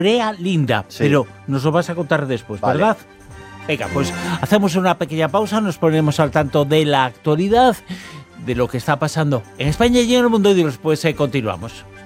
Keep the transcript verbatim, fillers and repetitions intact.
Brea Linda, Sí. pero nos lo vas a contar después, Vale. ¿verdad? Venga, pues hacemos una pequeña pausa, nos ponemos al tanto de la actualidad, de lo que está pasando en España y en el mundo y después eh, continuamos.